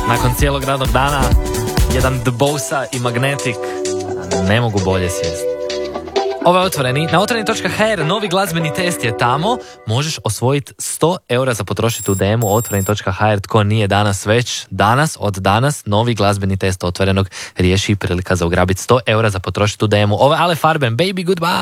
Nakon cijelog radnog dana, jedan Dbosa i Magnetic ne mogu bolje sjesti. Ovo je Otvoreni. Na otvoreni.hr novi glazbeni test je tamo. Možeš osvojiti 100 eura za potrošiti u DM-u otvoreni.hr. Tko nije danas već, od danas, novi glazbeni test Otvorenog riješi prilika za ugrabiti 100 eura za potrošiti u DM-u. Ovo je Ale Farben, Baby Goodbye.